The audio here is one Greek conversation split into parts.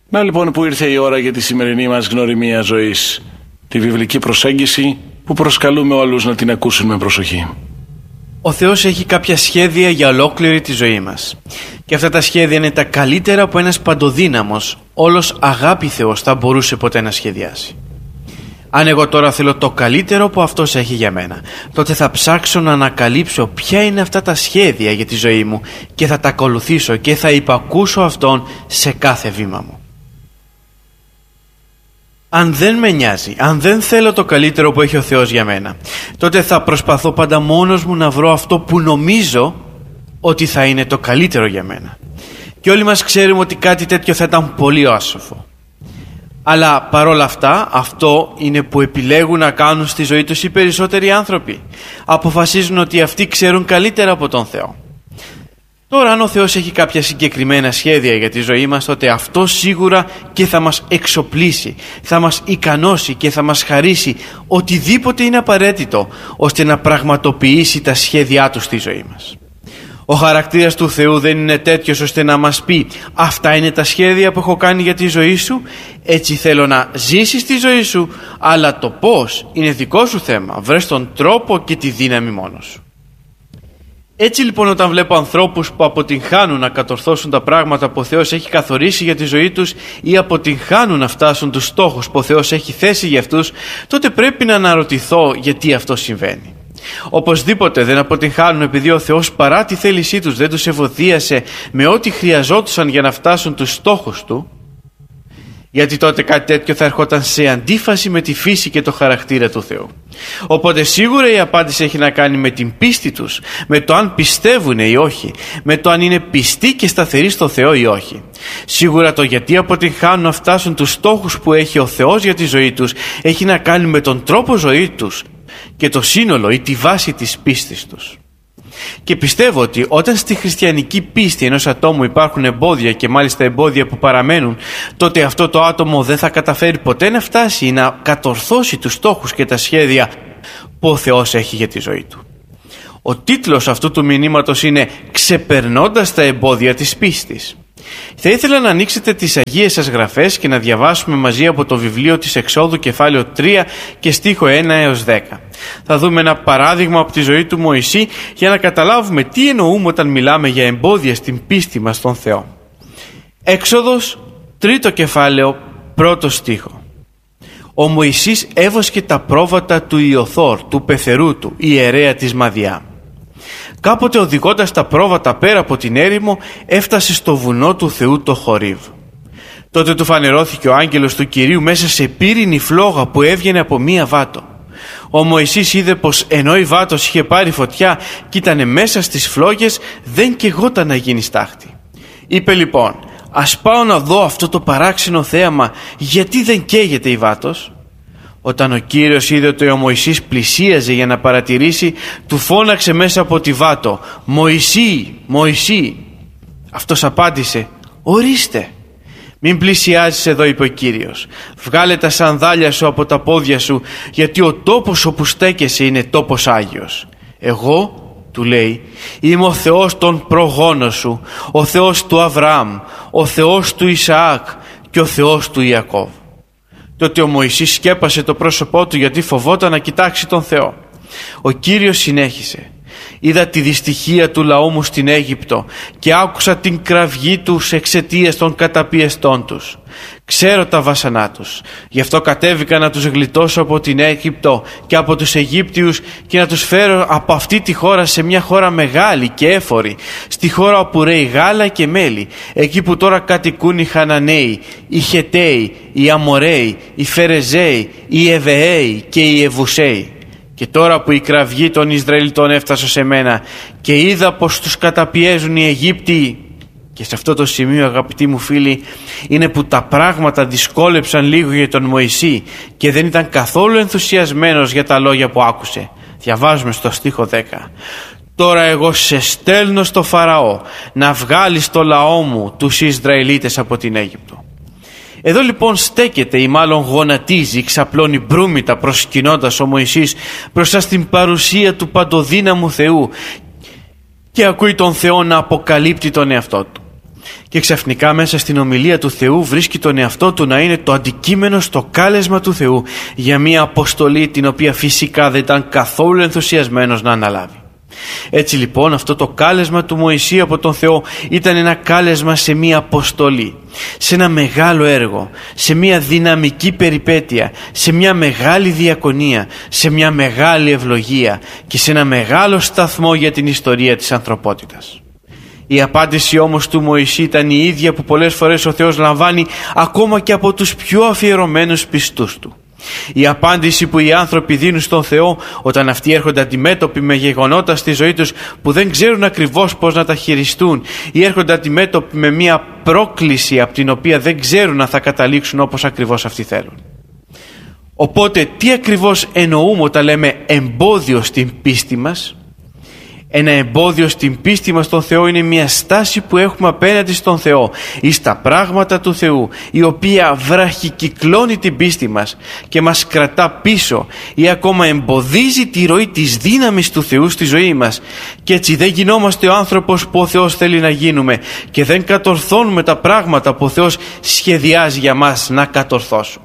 Να λοιπόν που ήρθε η ώρα για τη σημερινή μας γνωριμία ζωής, τη βιβλική προσέγγιση που προσκαλούμε όλους να την ακούσουν με προσοχή. Ο Θεός έχει κάποια σχέδια για ολόκληρη τη ζωή μας. Και αυτά τα σχέδια είναι τα καλύτερα που ένας παντοδύναμος, όλος αγάπη Θεός θα μπορούσε ποτέ να σχεδιάσει. Αν εγώ τώρα θέλω το καλύτερο που Αυτός έχει για μένα, τότε θα ψάξω να ανακαλύψω ποια είναι αυτά τα σχέδια για τη ζωή μου και θα τα ακολουθήσω και θα υπακούσω Αυτόν σε κάθε βήμα μου. Αν δεν με νοιάζει, αν δεν θέλω το καλύτερο που έχει ο Θεός για μένα, τότε θα προσπαθώ πάντα μόνος μου να βρω αυτό που νομίζω ότι θα είναι το καλύτερο για μένα. Και όλοι μας ξέρουμε ότι κάτι τέτοιο θα ήταν πολύ άσοφο. Αλλά παρόλα αυτά, αυτό είναι που επιλέγουν να κάνουν στη ζωή τους οι περισσότεροι άνθρωποι. Αποφασίζουν ότι αυτοί ξέρουν καλύτερα από τον Θεό. Τώρα, αν ο Θεός έχει κάποια συγκεκριμένα σχέδια για τη ζωή μας, τότε αυτό σίγουρα και θα μας εξοπλίσει, θα μας ικανώσει και θα μας χαρίσει οτιδήποτε είναι απαραίτητο ώστε να πραγματοποιήσει τα σχέδιά Του στη ζωή μας. Ο χαρακτήρας του Θεού δεν είναι τέτοιος ώστε να μας πει «Αυτά είναι τα σχέδια που έχω κάνει για τη ζωή σου, έτσι θέλω να ζήσεις τη ζωή σου, αλλά το πώς είναι δικό σου θέμα, βρες τον τρόπο και τη δύναμη μόνος σου». Έτσι λοιπόν, όταν βλέπω ανθρώπους που αποτυγχάνουν να κατορθώσουν τα πράγματα που ο Θεός έχει καθορίσει για τη ζωή τους ή αποτυγχάνουν να φτάσουν τους στόχους που ο Θεός έχει θέσει για αυτούς, τότε πρέπει να αναρωτηθώ γιατί αυτό συμβαίνει. Οπωσδήποτε δεν αποτυγχάνουν επειδή ο Θεός παρά τη θέλησή τους δεν τους ευωδίασε με ό,τι χρειαζόντουσαν για να φτάσουν τους στόχους Του, γιατί τότε κάτι τέτοιο θα ερχόταν σε αντίφαση με τη φύση και το χαρακτήρα του Θεού. Οπότε σίγουρα η απάντηση έχει να κάνει με την πίστη τους, με το αν πιστεύουν ή όχι, με το αν είναι πιστοί και σταθεροί στο Θεό ή όχι. Σίγουρα το γιατί αποτυγχάνουν να φτάσουν τους στόχους που έχει ο Θεός για τη ζωή τους έχει να κάνει με τον τρόπο ζωή τους και το σύνολο ή τη βάση της πίστης τους. Και πιστεύω ότι όταν στη χριστιανική πίστη ενός ατόμου υπάρχουν εμπόδια και μάλιστα εμπόδια που παραμένουν, τότε αυτό το άτομο δεν θα καταφέρει ποτέ να φτάσει ή να κατορθώσει τους στόχους και τα σχέδια που ο Θεός έχει για τη ζωή του. Ο τίτλος αυτού του μηνύματος είναι «Ξεπερνώντας τα εμπόδια της πίστης». Θα ήθελα να ανοίξετε τις Αγίες σας Γραφές και να διαβάσουμε μαζί από το βιβλίο της Εξόδου κεφάλαιο 3 και στίχο 1 έως 10. Θα δούμε ένα παράδειγμα από τη ζωή του Μωυσή για να καταλάβουμε τι εννοούμε όταν μιλάμε για εμπόδια στην πίστη μας στον Θεό. Έξοδος 3 κεφάλαιο 1 στίχο. Ο Μωυσής έβοσκε τα πρόβατα του Ιωθώρ, του πεθερού του, ιερέα της Μαδιά. Κάποτε οδηγώντας τα πρόβατα πέρα από την έρημο, έφτασε στο βουνό του Θεού το Χορίβ. Τότε του φανερώθηκε ο άγγελος του Κυρίου μέσα σε πύρινη φλόγα που έβγαινε από μία βάτο. Ο Μωυσής είδε πως ενώ η βάτος είχε πάρει φωτιά και ήταν μέσα στις φλόγες, δεν καιγόταν να γίνει στάχτη. Είπε λοιπόν, ας πάω να δω αυτό το παράξενο θέαμα, γιατί δεν καίγεται η βάτος. Όταν ο Κύριος είδε ότι ο Μωυσής πλησίαζε για να παρατηρήσει, του φώναξε μέσα από τη βάτο «Μωυσή, Μωυσή». Αυτός απάντησε «Ορίστε». «Μην πλησιάζεις εδώ», είπε ο Κύριος. «Βγάλε τα σανδάλια σου από τα πόδια σου, γιατί ο τόπος όπου στέκεσαι είναι τόπος Άγιος. Εγώ», του λέει, «είμαι ο Θεός των προγόνων σου, ο Θεός του Αβραάμ, ο Θεός του Ισαάκ και ο Θεός του Ιακώβ». Τότε ο Μωυσής σκέπασε το πρόσωπό του γιατί φοβόταν να κοιτάξει τον Θεό. Ο Κύριος συνέχισε «Είδα τη δυστυχία του λαού μου στην Αίγυπτο και άκουσα την κραυγή τους εξαιτίας των καταπιεστών τους. Ξέρω τα βάσανά τους, γι' αυτό κατέβηκα να τους γλιτώσω από την Αίγυπτο και από τους Αιγύπτιους και να τους φέρω από αυτή τη χώρα σε μια χώρα μεγάλη και έφορη, στη χώρα όπου ρέει γάλα και μέλι, εκεί που τώρα κατοικούν οι Χαναναίοι, οι Χεταίοι, οι Αμοραίοι, οι Φερεζαίοι, οι Εβαιαίοι και οι Εβουσαίοι. Και τώρα που η κραυγή των Ισραηλιτών έφτασε σε μένα και είδα πως τους καταπιέζουν οι Αιγύπτιοι». Και σε αυτό το σημείο, αγαπητοί μου φίλοι, είναι που τα πράγματα δυσκόλεψαν λίγο για τον Μωυσή και δεν ήταν καθόλου ενθουσιασμένος για τα λόγια που άκουσε. Διαβάζουμε στο στίχο 10. «Τώρα εγώ σε στέλνω στο Φαραώ να βγάλεις το λαό μου, τους Ισραηλίτες, από την Αίγυπτο». Εδώ λοιπόν στέκεται ή μάλλον γονατίζει, ξαπλώνει μπρούμητα προσκυνώντας ο Μωυσής μπροστά στην παρουσία του παντοδύναμου Θεού και ακούει τον Θεό να αποκαλύπτει τον εαυτό του. Και ξαφνικά μέσα στην ομιλία του Θεού βρίσκει τον εαυτό του να είναι το αντικείμενο στο κάλεσμα του Θεού για μια αποστολή την οποία φυσικά δεν ήταν καθόλου ενθουσιασμένος να αναλάβει. Έτσι λοιπόν αυτό το κάλεσμα του Μωυσή από τον Θεό ήταν ένα κάλεσμα σε μια αποστολή, σε ένα μεγάλο έργο, σε μια δυναμική περιπέτεια, σε μια μεγάλη διακονία, σε μια μεγάλη ευλογία και σε ένα μεγάλο σταθμό για την ιστορία της ανθρωπότητας. Η απάντηση όμως του Μωυσή ήταν η ίδια που πολλές φορές ο Θεός λαμβάνει ακόμα και από τους πιο αφιερωμένους πιστούς του. Η απάντηση που οι άνθρωποι δίνουν στον Θεό όταν αυτοί έρχονται αντιμέτωποι με γεγονότα στη ζωή τους που δεν ξέρουν ακριβώς πώς να τα χειριστούν ή έρχονται αντιμέτωποι με μια πρόκληση από την οποία δεν ξέρουν αν θα καταλήξουν όπως ακριβώς αυτοί θέλουν. Οπότε τι ακριβώς εννοούμε όταν λέμε εμπόδιο στην πίστη μας? Ένα εμπόδιο στην πίστη μας στον Θεό είναι μια στάση που έχουμε απέναντι στον Θεό ή στα πράγματα του Θεού, η οποία βραχικυκλώνει την πίστη μας και μας κρατά πίσω ή ακόμα εμποδίζει τη ροή της δύναμης του Θεού στη ζωή μας, και έτσι δεν γινόμαστε ο άνθρωπος που ο Θεός θέλει να γίνουμε και δεν κατορθώνουμε τα πράγματα που ο Θεός σχεδιάζει για μας να κατορθώσουμε.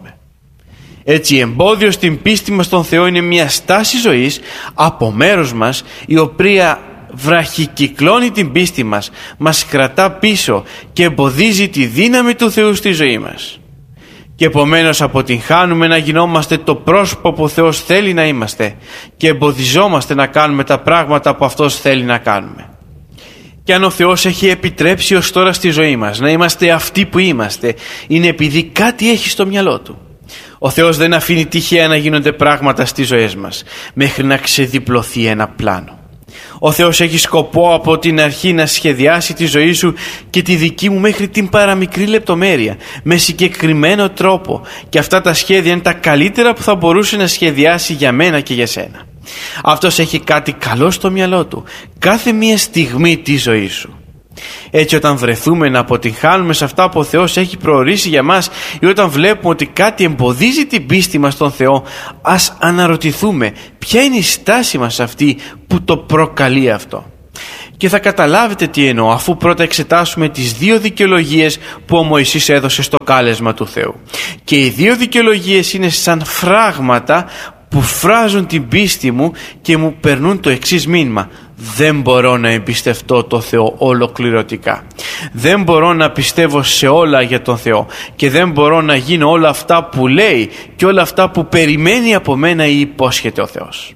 Έτσι, εμπόδιο στην πίστη μας στον Θεό είναι μια στάση ζωής από μέρος μας, η οποία βραχικυκλώνει την πίστη μας, μας κρατά πίσω και εμποδίζει τη δύναμη του Θεού στη ζωή μας. Και επομένως αποτυγχάνουμε να γινόμαστε το πρόσωπο που ο Θεός θέλει να είμαστε και εμποδιζόμαστε να κάνουμε τα πράγματα που Αυτός θέλει να κάνουμε. Και αν ο Θεός έχει επιτρέψει ως τώρα στη ζωή μας να είμαστε αυτοί που είμαστε, είναι επειδή κάτι έχει στο μυαλό Του. Ο Θεός δεν αφήνει τυχαία να γίνονται πράγματα στις ζωές μας μέχρι να ξεδιπλωθεί ένα πλάνο. Ο Θεός έχει σκοπό από την αρχή να σχεδιάσει τη ζωή σου και τη δική μου μέχρι την παραμικρή λεπτομέρεια, με συγκεκριμένο τρόπο, και αυτά τα σχέδια είναι τα καλύτερα που θα μπορούσε να σχεδιάσει για μένα και για σένα. Αυτός έχει κάτι καλό στο μυαλό Του κάθε μία στιγμή της ζωής σου. Έτσι, όταν βρεθούμε να αποτυγχάνουμε σε αυτά που ο Θεός έχει προορίσει για μας ή όταν βλέπουμε ότι κάτι εμποδίζει την πίστη μας στον Θεό, ας αναρωτηθούμε ποια είναι η στάση μας αυτή που το προκαλεί αυτό. Και θα καταλάβετε τι εννοώ αφού πρώτα εξετάσουμε τις δύο δικαιολογίες που ο Μωυσής έδωσε στο κάλεσμα του Θεού. Και οι δύο δικαιολογίες είναι σαν φράγματα που φράζουν την πίστη μου και μου περνούν το εξής μήνυμα: δεν μπορώ να εμπιστευτώ το Θεό ολοκληρωτικά. Δεν μπορώ να πιστεύω σε όλα για τον Θεό και δεν μπορώ να γίνω όλα αυτά που λέει και όλα αυτά που περιμένει από μένα ή υπόσχεται ο Θεός.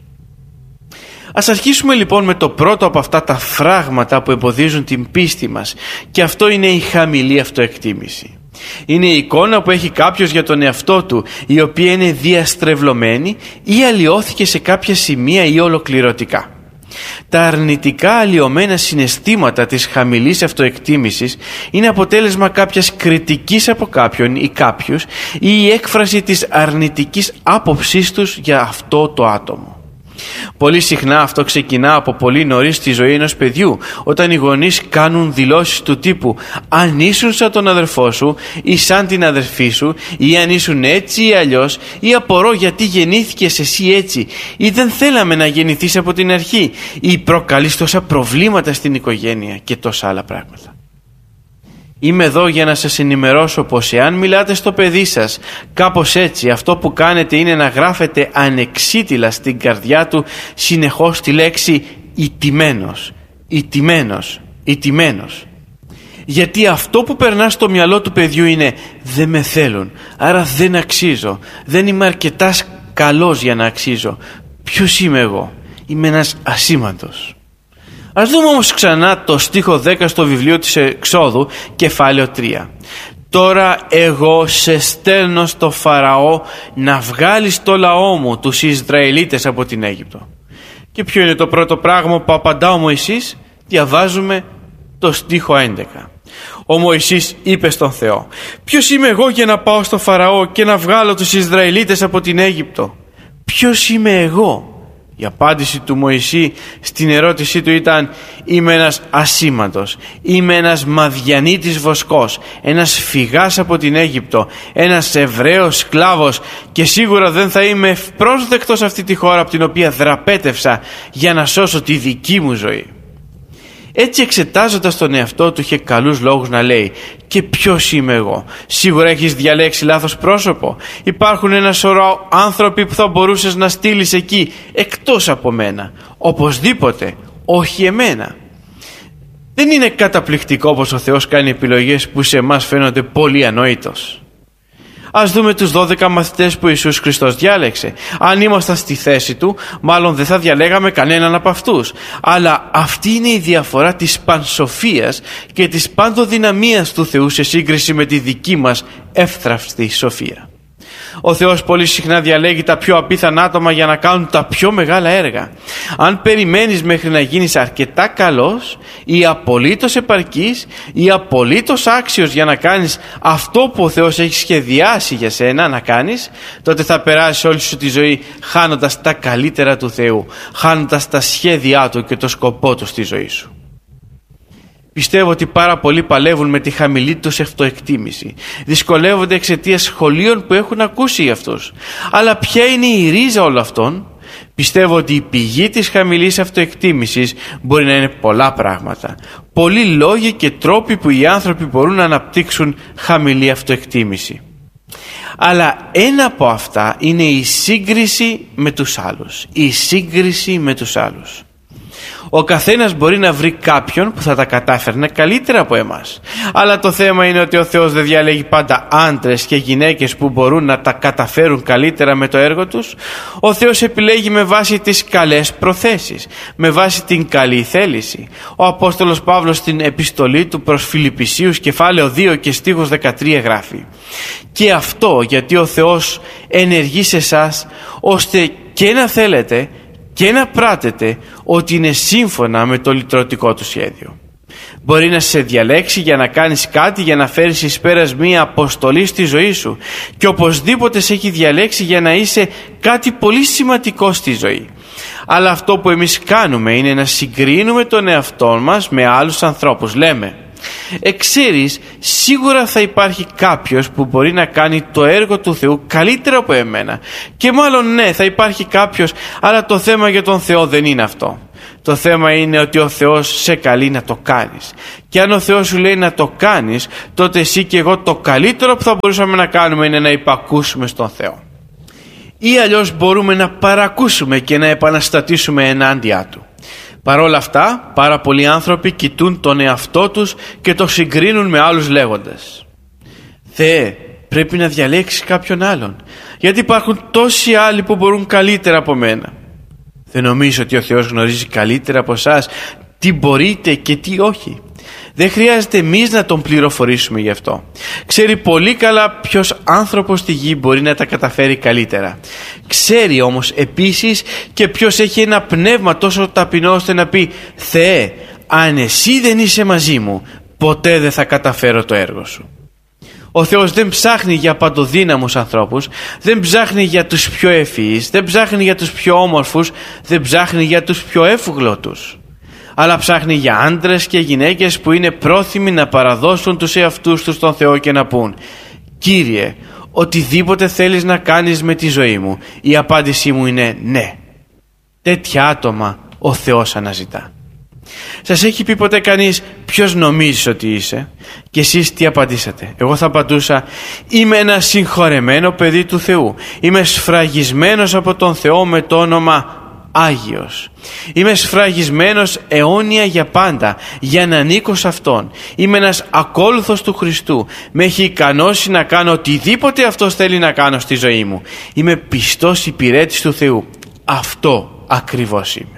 Ας αρχίσουμε λοιπόν με το πρώτο από αυτά τα φράγματα που εμποδίζουν την πίστη μας, και αυτό είναι η χαμηλή αυτοεκτίμηση. Είναι η εικόνα που έχει κάποιος για τον εαυτό του, η οποία είναι διαστρεβλωμένη ή αλλοιώθηκε σε κάποια σημεία ή ολοκληρωτικά. Τα αρνητικά αλλοιωμένα συναισθήματα της χαμηλής αυτοεκτίμησης είναι αποτέλεσμα κάποιας κριτικής από κάποιον ή κάποιους ή η έκφραση της αρνητικής άποψής τους για αυτό το άτομο. Πολύ συχνά αυτό ξεκινά από πολύ νωρίς στη ζωή ενός παιδιού, όταν οι γονείς κάνουν δηλώσεις του τύπου «αν ήσουν σαν τον αδερφό σου» ή «σαν την αδερφή σου» ή «αν ήσουν έτσι ή αλλιώς» ή «απορώ γιατί γεννήθηκες εσύ έτσι» ή «δεν θέλαμε να γεννηθείς από την αρχή» ή «προκαλείς τόσα προβλήματα στην οικογένεια» και τόσα άλλα πράγματα. Είμαι εδώ για να σας ενημερώσω πως εάν μιλάτε στο παιδί σας κάπως έτσι, αυτό που κάνετε είναι να γράφετε ανεξίτηλα στην καρδιά του συνεχώς τη λέξη «ηττημένος, ηττημένος, ηττημένος». Γιατί αυτό που περνά στο μυαλό του παιδιού είναι «δεν με θέλουν, άρα δεν αξίζω, δεν είμαι αρκετά καλός για να αξίζω. Ποιος είμαι εγώ? Είμαι ένας ασήμαντος». Ας δούμε όμως ξανά το στίχο 10 στο βιβλίο της Εξόδου, κεφάλαιο 3. «Τώρα εγώ σε στέλνω στο Φαραώ να βγάλεις το λαό μου, τους Ισραηλίτες, από την Αίγυπτο». Και ποιο είναι το πρώτο πράγμα που απαντά ο Μωυσής? Διαβάζουμε το στίχο 11. Ο Μωυσής είπε στον Θεό: «Ποιος είμαι εγώ για να πάω στο Φαραώ και να βγάλω τους Ισραηλίτες από την Αίγυπτο? Ποιος είμαι εγώ?» Η απάντηση του Μωυσή στην ερώτησή του ήταν «Είμαι ένας ασήμαντος, είμαι ένας Μαδιανίτης βοσκός, ένας φυγάς από την Αίγυπτο, ένας Εβραίος σκλάβος και σίγουρα δεν θα είμαι ευπρόσδεκτος σε αυτή τη χώρα από την οποία δραπέτευσα για να σώσω τη δική μου ζωή». Έτσι, εξετάζοντας τον εαυτό του, είχε καλούς λόγους να λέει: και ποιος είμαι εγώ? Σίγουρα έχεις διαλέξει λάθος πρόσωπο. Υπάρχουν ένα σωρό άνθρωποι που θα μπορούσες να στείλεις εκεί εκτός από μένα. Οπωσδήποτε όχι εμένα. Δεν είναι καταπληκτικό πως ο Θεός κάνει επιλογές που σε εμάς φαίνονται πολύ ανόητος? Ας δούμε τους 12 μαθητές που Ιησούς Χριστός διάλεξε. Αν ήμασταν στη θέση του, μάλλον δεν θα διαλέγαμε κανέναν από αυτούς. Αλλά αυτή είναι η διαφορά της πανσοφίας και της παντοδυναμίας του Θεού σε σύγκριση με τη δική μας εύθραυστη σοφία. Ο Θεός πολύ συχνά διαλέγει τα πιο απίθανα άτομα για να κάνουν τα πιο μεγάλα έργα. Αν περιμένεις μέχρι να γίνεις αρκετά καλός ή απολύτως επαρκής ή απολύτως άξιος για να κάνεις αυτό που ο Θεός έχει σχεδιάσει για σένα να κάνεις, τότε θα περάσεις όλη σου τη ζωή χάνοντας τα καλύτερα του Θεού, χάνοντας τα σχέδιά Του και το σκοπό Του στη ζωή σου. Πιστεύω ότι πάρα πολλοί παλεύουν με τη χαμηλή τους αυτοεκτίμηση. Δυσκολεύονται εξαιτίας σχολείων που έχουν ακούσει για αυτούς. Αλλά ποια είναι η ρίζα όλων αυτών? Πιστεύω ότι η πηγή της χαμηλής αυτοεκτίμησης μπορεί να είναι πολλά πράγματα. Πολλοί λόγοι και τρόποι που οι άνθρωποι μπορούν να αναπτύξουν χαμηλή αυτοεκτίμηση. Αλλά ένα από αυτά είναι η σύγκριση με τους άλλους. Η σύγκριση με τους άλλους. Ο καθένας μπορεί να βρει κάποιον που θα τα κατάφερνε καλύτερα από εμάς. Αλλά το θέμα είναι ότι ο Θεός δεν διαλέγει πάντα άντρες και γυναίκες που μπορούν να τα καταφέρουν καλύτερα με το έργο τους. Ο Θεός επιλέγει με βάση τις καλές προθέσεις, με βάση την καλή θέληση. Ο Απόστολος Παύλος στην επιστολή του προς Φιλιππισίους κεφάλαιο 2 και στίχος 13 γράφει: και αυτό γιατί ο Θεός ενεργεί σε εσάς ώστε και να θέλετε και να πράτετε ότι είναι σύμφωνα με το λυτρωτικό Του σχέδιο. Μπορεί να σε διαλέξει για να κάνεις κάτι, για να φέρεις εις πέρας μία αποστολή στη ζωή σου, και οπωσδήποτε σε έχει διαλέξει για να είσαι κάτι πολύ σημαντικό στη ζωή. Αλλά αυτό που εμείς κάνουμε είναι να συγκρίνουμε τον εαυτό μας με άλλους ανθρώπους. Λέμε: ξέρεις, σίγουρα θα υπάρχει κάποιος που μπορεί να κάνει το έργο του Θεού καλύτερα από εμένα. Και μάλλον ναι, θα υπάρχει κάποιος, αλλά το θέμα για τον Θεό δεν είναι αυτό. Το θέμα είναι ότι ο Θεός σε καλεί να το κάνεις. Και αν ο Θεός σου λέει να το κάνεις, τότε εσύ και εγώ το καλύτερο που θα μπορούσαμε να κάνουμε είναι να υπακούσουμε στον Θεό. Ή αλλιώς μπορούμε να παρακούσουμε και να επαναστατήσουμε ενάντια Του. Παρ' όλα αυτά, πάρα πολλοί άνθρωποι κοιτούν τον εαυτό τους και το συγκρίνουν με άλλους λέγοντας: Θεέ, πρέπει να διαλέξεις κάποιον άλλον, γιατί υπάρχουν τόσοι άλλοι που μπορούν καλύτερα από μένα. Δεν νομίζω ότι ο Θεός γνωρίζει καλύτερα από εσάς τι μπορείτε και τι όχι. Δεν χρειάζεται εμείς να Τον πληροφορήσουμε γι' αυτό. Ξέρει πολύ καλά ποιος άνθρωπος στη γη μπορεί να τα καταφέρει καλύτερα. Ξέρει όμως επίσης και ποιος έχει ένα πνεύμα τόσο ταπεινό ώστε να πει: Θεέ, αν Εσύ δεν είσαι μαζί μου, ποτέ δεν θα καταφέρω το έργο Σου. Ο Θεός δεν ψάχνει για παντοδύναμους ανθρώπους, δεν ψάχνει για τους πιο ευφυείς, δεν ψάχνει για τους πιο όμορφους, δεν ψάχνει για τους πιο εύγλωτους. Αλλά ψάχνει για άντρες και γυναίκες που είναι πρόθυμοι να παραδώσουν τους εαυτούς τους στον Θεό και να πούν: Κύριε, οτιδήποτε θέλεις να κάνεις με τη ζωή μου, η απάντησή μου είναι ναι. Τέτοια άτομα ο Θεός αναζητά. Σας έχει πει ποτέ κανείς ποιος νομίζεις ότι είσαι? Και εσείς τι απαντήσατε? Εγώ θα απαντούσα: είμαι ένα συγχωρεμένο παιδί του Θεού. Είμαι σφραγισμένος από τον Θεό με το όνομα Άγιος. Είμαι σφραγισμένος αιώνια για πάντα για να ανήκω σε Αυτόν. Είμαι ένας ακόλουθος του Χριστού. Με έχει ικανώσει να κάνω οτιδήποτε Αυτός θέλει να κάνω στη ζωή μου. Είμαι πιστός υπηρέτης του Θεού. Αυτό ακριβώς είμαι.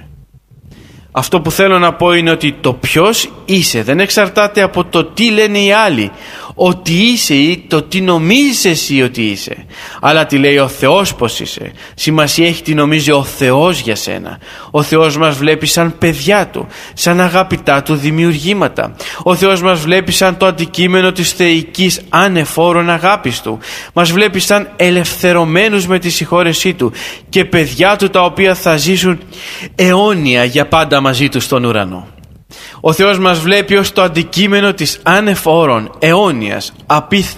Αυτό που θέλω να πω είναι ότι το ποιος είσαι δεν εξαρτάται από το τι λένε οι άλλοι ότι είσαι ή το τι νομίζεις εσύ ότι είσαι, αλλά τι λέει ο Θεός πως είσαι. Σημασία έχει τι νομίζει ο Θεός για σένα. Ο Θεός μας βλέπει σαν παιδιά Του, σαν αγαπητά Του δημιουργήματα. Ο Θεός μας βλέπει σαν το αντικείμενο της θεϊκής ανεφόρων αγάπης Του. Μας βλέπει σαν ελευθερωμένους με τη συγχώρεσή Του και παιδιά Του τα οποία θα ζήσουν αιώνια για πάντα μαζί Του στον ουρανό. Ο Θεός μας βλέπει ως το αντικείμενο της ανεφόρων, αιώνιας,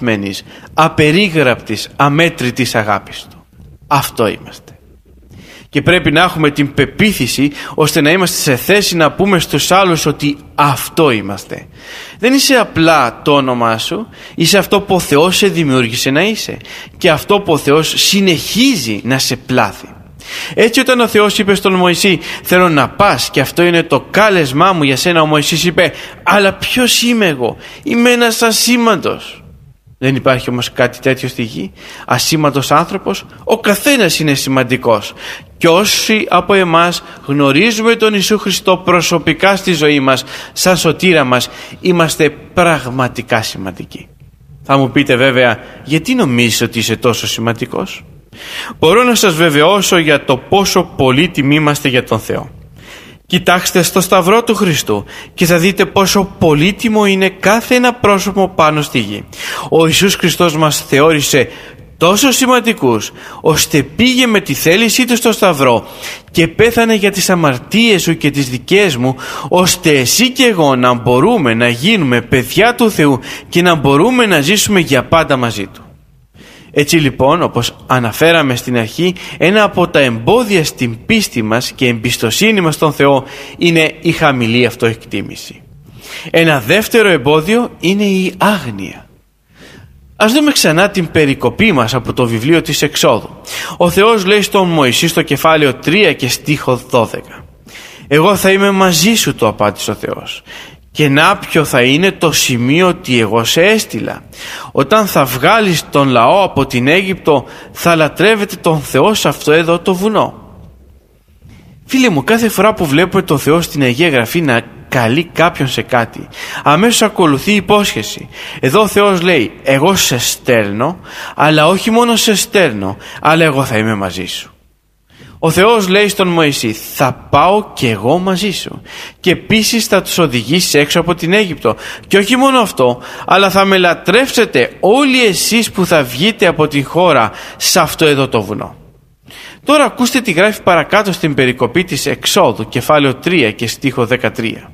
απίθμενης, απερίγραπτης, αμέτρητης αγάπης Του. Αυτό είμαστε. Και πρέπει να έχουμε την πεποίθηση ώστε να είμαστε σε θέση να πούμε στους άλλους ότι αυτό είμαστε. Δεν είσαι απλά το όνομά σου, είσαι αυτό που ο Θεός σε δημιούργησε να είσαι και αυτό που ο Θεός συνεχίζει να σε πλάθει. Έτσι όταν ο Θεός είπε στον Μωυσή θέλω να πας και αυτό είναι το κάλεσμά μου για σένα, ο Μωυσής είπε αλλά ποιος είμαι εγώ, είμαι ένας ασήμαντος. Δεν υπάρχει όμως κάτι τέτοιο στη γη, ασήμαντος άνθρωπος, ο καθένας είναι σημαντικός. Και όσοι από εμάς γνωρίζουμε τον Ιησού Χριστό προσωπικά στη ζωή μας, σαν σωτήρα μας, είμαστε πραγματικά σημαντικοί. Θα μου πείτε βέβαια, γιατί νομίζεις ότι είσαι τόσο σημαντικός? Μπορώ να σας βεβαιώσω για το πόσο πολύτιμοι είμαστε για τον Θεό. Κοιτάξτε στο Σταυρό του Χριστού και θα δείτε πόσο πολύτιμο είναι κάθε ένα πρόσωπο πάνω στη γη. Ο Ιησούς Χριστός μας θεώρησε τόσο σημαντικούς ώστε πήγε με τη θέλησή του στο Σταυρό και πέθανε για τις αμαρτίες σου και τις δικές μου, ώστε εσύ και εγώ να μπορούμε να γίνουμε παιδιά του Θεού και να μπορούμε να ζήσουμε για πάντα μαζί του. Έτσι λοιπόν, όπως αναφέραμε στην αρχή, ένα από τα εμπόδια στην πίστη μας και εμπιστοσύνη μας στον Θεό είναι η χαμηλή αυτοεκτίμηση. Ένα δεύτερο εμπόδιο είναι η άγνοια. Ας δούμε ξανά την περικοπή μας από το βιβλίο της Εξόδου. Ο Θεός λέει στον Μωυσή στο κεφάλαιο 3 και στίχο 12. «Εγώ θα είμαι μαζί σου», το απάντησε ο Θεός. «Και να ποιο θα είναι το σημείο ότι εγώ σε έστειλα. Όταν θα βγάλεις τον λαό από την Αίγυπτο θα λατρεύετε τον Θεό σε αυτό εδώ το βουνό». Φίλε μου, κάθε φορά που βλέπουμε τον Θεό στην Αγία Γραφή να καλεί κάποιον σε κάτι, αμέσως ακολουθεί υπόσχεση. Εδώ ο Θεός λέει εγώ σε στέλνω, αλλά όχι μόνο σε στέλνω, αλλά εγώ θα είμαι μαζί σου. Ο Θεός λέει στον Μωυσή θα πάω και εγώ μαζί σου και επίσης θα τους οδηγήσεις έξω από την Αίγυπτο, και όχι μόνο αυτό, αλλά θα με λατρεύσετε όλοι εσείς που θα βγείτε από την χώρα σε αυτό εδώ το βουνό. Τώρα ακούστε τι γράφει παρακάτω στην περικοπή της Εξόδου, κεφάλαιο 3 και στίχο 13.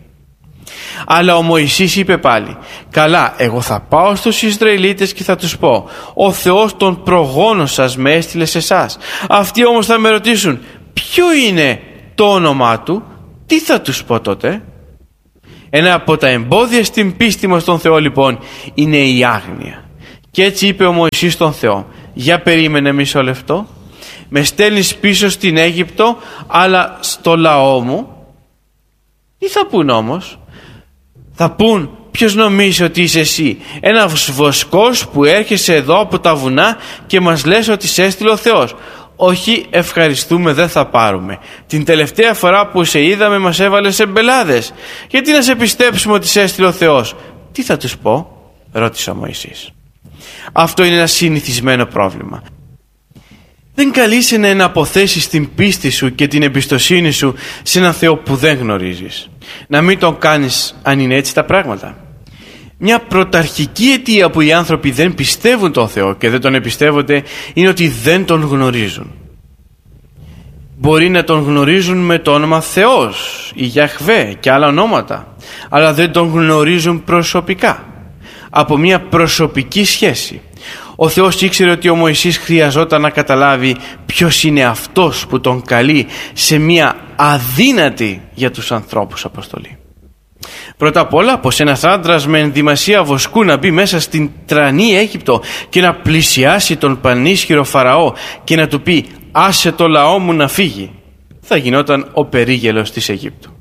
Αλλά ο Μωυσής είπε πάλι «Καλά, εγώ θα πάω στους Ισραηλίτες και θα τους πω ο Θεός των προγόνων σας με έστειλε σε εσάς. Αυτοί όμως θα με ρωτήσουν ποιο είναι το όνομά του, τι θα τους πω τότε?» Ένα από τα εμπόδια στην πίστη μας στον Θεό λοιπόν είναι η άγνοια. Και έτσι είπε ο Μωυσής στον Θεό «Για περίμενε μισό λεπτό, με στέλνεις πίσω στην Αίγυπτο, αλλά στο λαό μου τι θα πούν όμως? Θα πούν ποιος νομίζει ότι είσαι εσύ, ένας βοσκός που έρχεσαι εδώ από τα βουνά και μας λες ότι σε έστειλε ο Θεός. Όχι, ευχαριστούμε, δεν θα πάρουμε. Την τελευταία φορά που σε είδαμε μας έβαλες σε μπελάδες. Γιατί να σε πιστέψουμε ότι σε έστειλε ο Θεός? Τι θα τους πω? Ρώτησε ο Μωυσής. Αυτό είναι ένα συνηθισμένο πρόβλημα. Δεν καλείσαι να αποθέσεις την πίστη σου και την εμπιστοσύνη σου σε έναν Θεό που δεν γνωρίζεις. Να μην τον κάνεις αν είναι έτσι τα πράγματα. Μια πρωταρχική αιτία που οι άνθρωποι δεν πιστεύουν τον Θεό και δεν τον εμπιστεύονται είναι ότι δεν τον γνωρίζουν. Μπορεί να τον γνωρίζουν με το όνομα Θεός ή Γιαχβέ και άλλα ονόματα, αλλά δεν τον γνωρίζουν προσωπικά, από μια προσωπική σχέση. Ο Θεός ήξερε ότι ο Μωυσής χρειαζόταν να καταλάβει ποιος είναι αυτός που τον καλεί σε μια αδύνατη για τους ανθρώπους αποστολή. Πρώτα απ' όλα, πως ένας άντρας με ενδυμασία βοσκού να μπει μέσα στην τρανή Αίγυπτο και να πλησιάσει τον πανίσχυρο Φαραώ και να του πει «Άσε το λαό μου να φύγει», θα γινόταν ο περίγελος της Αιγύπτου.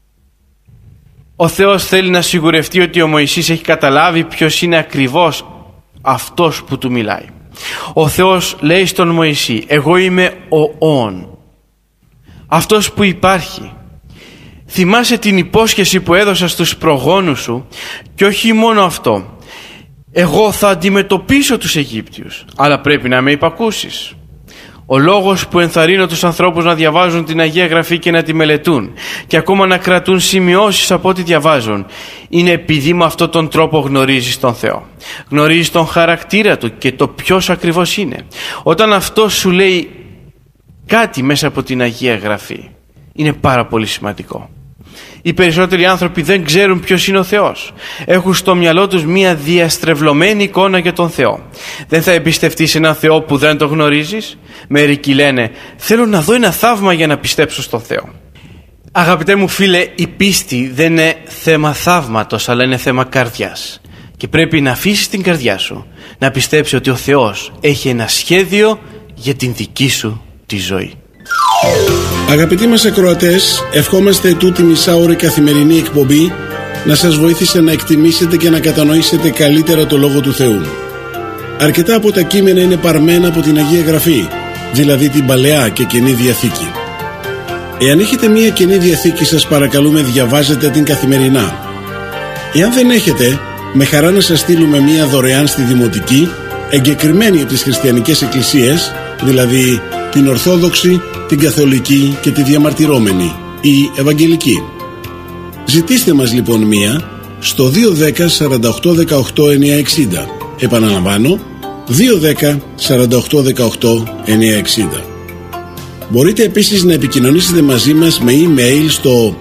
Ο Θεός θέλει να σιγουρευτεί ότι ο Μωυσής έχει καταλάβει ποιος είναι ακριβώς αυτός που του μιλάει. Ο Θεός λέει στον Μωυσή «Εγώ είμαι ο Ων», αυτός που υπάρχει. Θυμάσαι την υπόσχεση που έδωσα στους προγόνους σου, και όχι μόνο αυτό, εγώ θα αντιμετωπίσω τους Αιγύπτιους, αλλά πρέπει να με υπακούσεις. Ο λόγος που ενθαρρύνω τους ανθρώπους να διαβάζουν την Αγία Γραφή και να τη μελετούν και ακόμα να κρατούν σημειώσεις από ό,τι διαβάζουν είναι επειδή με αυτόν τον τρόπο γνωρίζεις τον Θεό. Γνωρίζεις τον χαρακτήρα Του και το ποιος ακριβώς είναι. Όταν αυτό σου λέει κάτι μέσα από την Αγία Γραφή είναι πάρα πολύ σημαντικό. Οι περισσότεροι άνθρωποι δεν ξέρουν ποιος είναι ο Θεός. Έχουν στο μυαλό τους μία διαστρεβλωμένη εικόνα για τον Θεό. Δεν θα εμπιστευτείς έναν Θεό που δεν το γνωρίζεις? Μερικοί λένε, θέλω να δω ένα θαύμα για να πιστέψω στον Θεό. Αγαπητέ μου φίλε, η πίστη δεν είναι θέμα θαύματος, αλλά είναι θέμα καρδιάς. Και πρέπει να αφήσεις την καρδιά σου να πιστέψει ότι ο Θεός έχει ένα σχέδιο για την δική σου τη ζωή. Αγαπητοί μας ακροατές, ευχόμαστε τούτη μισάωρη καθημερινή εκπομπή να σας βοήθησε να εκτιμήσετε και να κατανοήσετε καλύτερα το Λόγο του Θεού. Αρκετά από τα κείμενα είναι παρμένα από την Αγία Γραφή, δηλαδή την Παλαιά και Καινή Διαθήκη. Εάν έχετε μία Καινή Διαθήκη, σας παρακαλούμε διαβάζετε την καθημερινά. Εάν δεν έχετε, με χαρά να σας στείλουμε μία δωρεάν στη Δημοτική, εγκεκριμένη από τις χριστιανικές εκκλησίες, δηλαδή την Ορθόδοξη, την Καθολική και τη Διαμαρτυρόμενη ή Ευαγγελική. Ζητήστε μας λοιπόν μία στο 210 48 18 960. Επαναλαμβάνω, 210 48 18 960. Μπορείτε επίσης να επικοινωνήσετε μαζί μας με email στο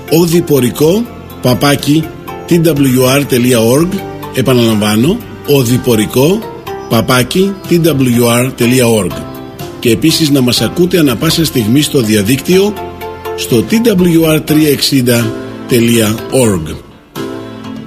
odiporiko@twr.org. Επαναλαμβάνω, odiporiko@twr.org. Και επίσης να μας ακούτε ανα πάσα στιγμή στο διαδίκτυο στο twr360.org.